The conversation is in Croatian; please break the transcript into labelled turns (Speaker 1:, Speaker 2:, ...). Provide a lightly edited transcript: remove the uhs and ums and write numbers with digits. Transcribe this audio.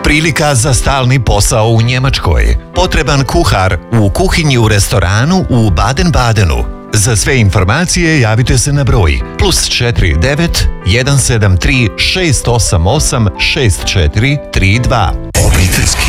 Speaker 1: Prilika za stalni posao u Njemačkoj. Potreban kuhar u kuhinji u restoranu u Baden-Badenu. Za sve informacije javite se na broj +49 173 688 6432.
Speaker 2: Obiteljski